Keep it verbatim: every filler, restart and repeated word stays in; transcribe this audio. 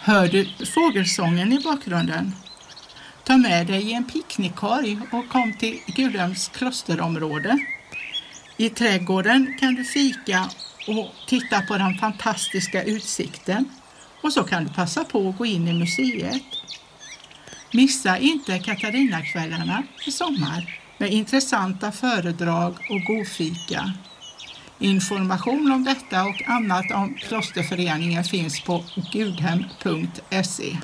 Hör du fågelsången i bakgrunden? Ta med dig en picknickkorg och kom till Gudhems klosterområde. I trädgården kan du fika och titta på den fantastiska utsikten. Och så kan du passa på att gå in i museet. Missa inte Katarinakvällarna i sommar med intressanta föredrag och godfika. Information om detta och annat om klosterföreningen finns på gudhem punkt se.